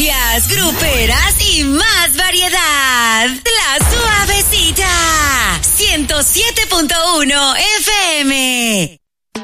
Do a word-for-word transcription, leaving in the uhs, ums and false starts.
cumbias, gruperas y más variedad. La Suavecita. ciento siete punto uno F M.